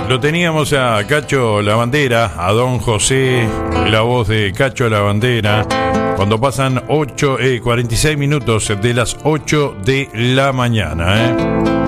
Lo teníamos a Cacho La Bandera, a Don José, la voz de Cacho La Bandera, cuando pasan 46 minutos de las 8 de la mañana,